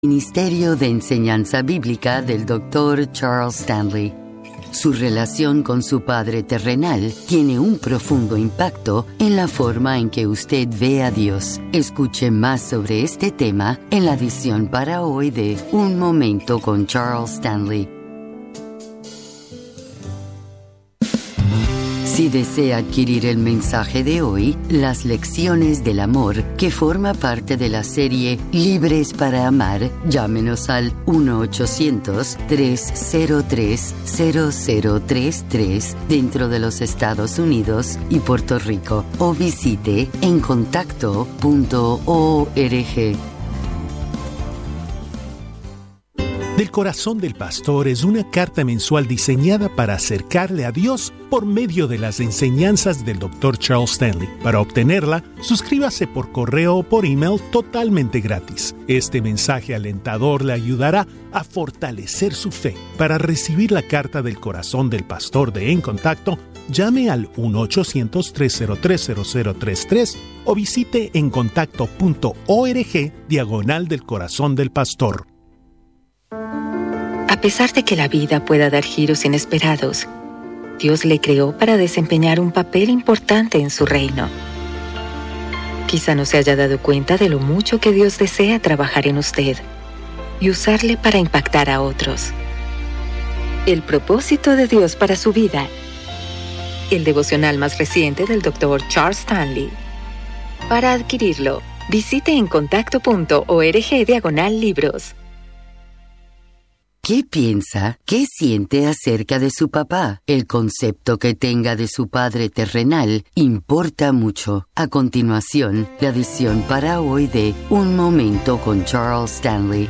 Ministerio de Enseñanza Bíblica del Dr. Charles Stanley. Su relación con su padre terrenal tiene un profundo impacto en la forma en que usted ve a Dios. Escuche más sobre este tema en la edición para hoy de Un Momento con Charles Stanley. Si desea adquirir el mensaje de hoy, Las Lecciones del Amor, que forma parte de la serie Libres para Amar, llámenos al 1-800-303-0033 dentro de los Estados Unidos y Puerto Rico o visite encontacto.org. Del Corazón del Pastor es una carta mensual diseñada para acercarle a Dios por medio de las enseñanzas del Dr. Charles Stanley. Para obtenerla, suscríbase por correo o por email totalmente gratis. Este mensaje alentador le ayudará a fortalecer su fe. Para recibir la carta del Corazón del Pastor de En Contacto, llame al 1-800-303-0033 o visite encontacto.org/del Corazón del Pastor. A pesar de que la vida pueda dar giros inesperados, Dios le creó para desempeñar un papel importante en su reino. Quizá no se haya dado cuenta de lo mucho que Dios desea trabajar en usted y usarle para impactar a otros. El propósito de Dios para su vida. El devocional más reciente del Dr. Charles Stanley. Para adquirirlo, visite encontacto.org/libros. ¿Qué piensa, qué siente acerca de su papá? El concepto que tenga de su padre terrenal importa mucho. A continuación, la edición para hoy de Un Momento con Charles Stanley.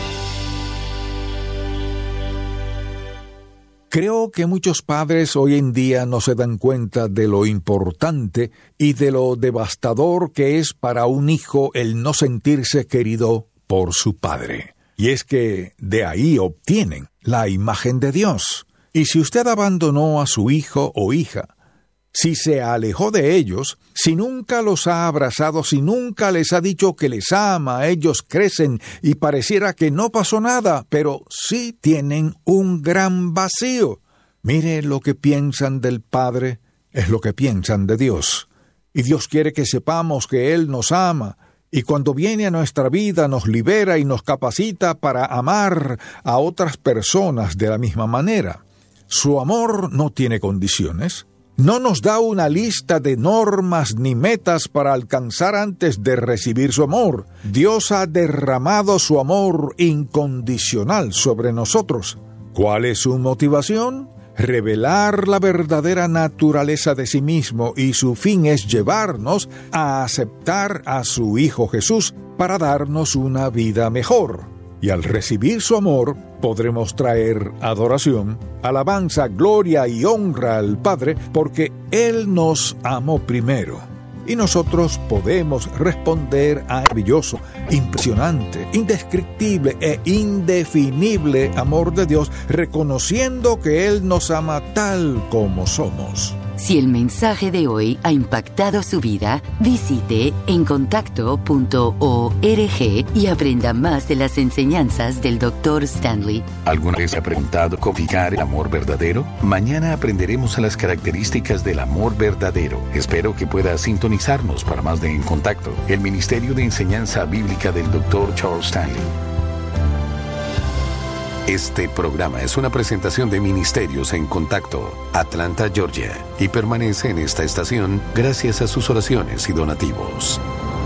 Creo que muchos padres hoy en día no se dan cuenta de lo importante y de lo devastador que es para un hijo el no sentirse querido por su padre. Y es que de ahí obtienen la imagen de Dios. Y si usted abandonó a su hijo o hija, si se alejó de ellos, si nunca los ha abrazado, si nunca les ha dicho que les ama, ellos crecen y pareciera que no pasó nada, pero sí tienen un gran vacío. Mire, lo que piensan del Padre es lo que piensan de Dios. Y Dios quiere que sepamos que Él nos ama. Y cuando viene a nuestra vida nos libera y nos capacita para amar a otras personas de la misma manera. Su amor no tiene condiciones. No nos da una lista de normas ni metas para alcanzar antes de recibir su amor. Dios ha derramado su amor incondicional sobre nosotros. ¿Cuál es su motivación? Revelar la verdadera naturaleza de sí mismo, y su fin es llevarnos a aceptar a su Hijo Jesús para darnos una vida mejor. Y al recibir su amor, podremos traer adoración, alabanza, gloria y honra al Padre, porque Él nos amó primero. Y nosotros podemos responder a maravilloso, impresionante, indescriptible e indefinible amor de Dios, reconociendo que Él nos ama tal como somos. Si el mensaje de hoy ha impactado su vida, visite encontacto.org y aprenda más de las enseñanzas del Dr. Stanley. ¿Alguna vez se ha preguntado cómo identificar el amor verdadero? Mañana aprenderemos a las características del amor verdadero. Espero que pueda sintonizarnos para más de En Contacto, el Ministerio de Enseñanza Bíblica del Dr. Charles Stanley. Este programa es una presentación de Ministerios en Contacto, Atlanta, Georgia, y permanece en esta estación gracias a sus oraciones y donativos.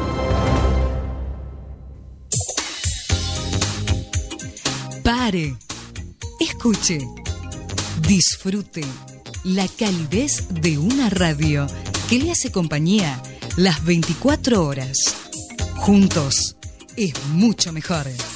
Pare, escuche, disfrute la calidez de una radio que le hace compañía las 24 horas. Juntos es mucho mejor.